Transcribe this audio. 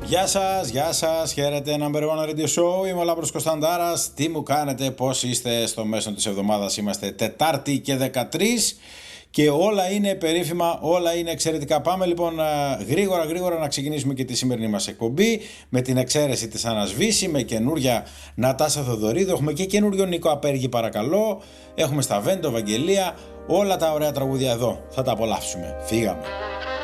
Γεια σας, χαίρετε, Number One Radio Show, είμαι ο Λάμπρος Κωνσταντάρας. Τι μου κάνετε, πώς είστε στο μέσο της εβδομάδας? Είμαστε Τετάρτη και 13 και όλα είναι περίφημα, όλα είναι εξαιρετικά. Πάμε λοιπόν γρήγορα να ξεκινήσουμε και τη σημερινή μας εκπομπή με την εξαίρεση της Ανασβήση, με καινούρια Νατάσα Θοδωρίδου, έχουμε και καινούριο Νίκο Απέργη παρακαλώ, έχουμε Σταβέντο, Βαγγελία, όλα τα ωραία τραγούδια εδώ, θα τα απολαύσουμε, φύγαμε.